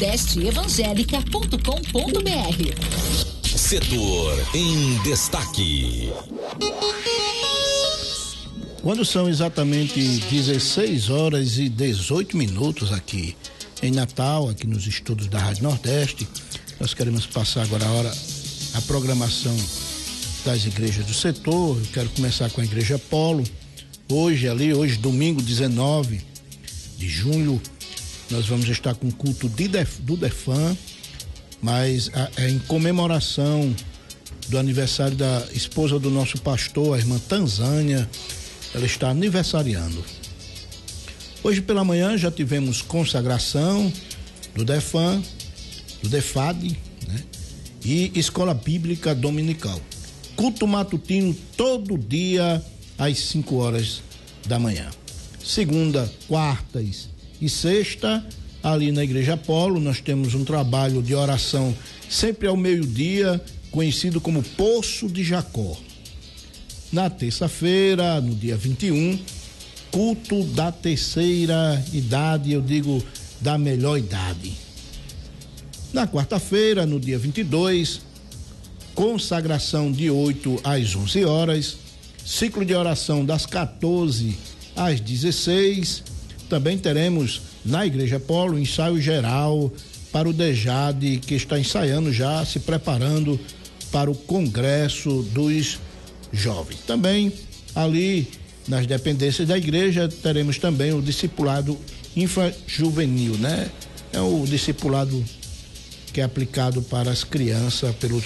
Testeevangelica.com.br. Setor em destaque. Quando são exatamente 16h18 aqui em Natal, aqui nos estúdios da Rádio Nordeste, nós queremos passar agora a programação das igrejas do setor. Eu quero começar com a Igreja Polo. Hoje, domingo 19 de junho, nós vamos estar com o culto do Defan, mas é em comemoração do aniversário da esposa do nosso pastor, a irmã Tanzânia. Ela está aniversariando. Hoje pela manhã já tivemos consagração do Defan, do Defad, né? E escola bíblica dominical. Culto matutino todo dia às 5h da manhã. Segunda, quartas e sexta, ali na Igreja Polo, nós temos um trabalho de oração sempre ao meio-dia, conhecido como Poço de Jacó. Na terça-feira, no dia 21, culto da terceira idade, eu digo da melhor idade. Na quarta-feira, no dia 22, consagração de 8 às 11h, ciclo de oração das 14 às 16. Também teremos na Igreja Polo ensaio geral para o DEJAD, que está ensaiando já, se preparando para o Congresso dos Jovens. Também ali nas dependências da igreja teremos também o discipulado infanjuvenil, né? É o discipulado que é aplicado para as crianças pelos